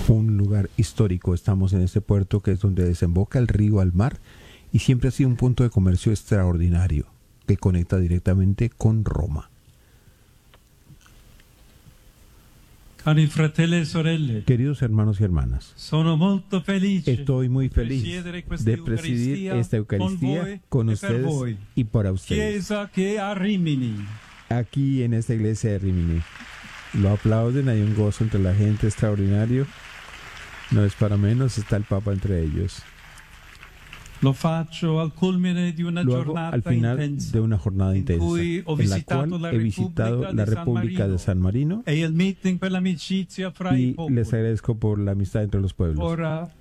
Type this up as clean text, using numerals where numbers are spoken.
un lugar histórico. Estamos en este puerto que es donde desemboca el río al mar y siempre ha sido un punto de comercio extraordinario que conecta directamente con Roma. Cari fratelli e sorelle, Queridos hermanos y hermanas, sono molto felice estoy muy feliz de de presidir esta Eucaristía con ustedes y para ustedes, Chiesa che a Rimini. aquí en esta iglesia de Rimini. Lo aplauden, hay un gozo entre la gente extraordinario. No es para menos, está el Papa entre ellos. Lo faccio al culmine di una Lo hago giornata al final intensa de una jornada in intensa cui ho en la visitato cual la he visitado la República de San Marino e il meeting per l'amicizia fra i y les popoli. agradezco por la amistad entre los pueblos. Ora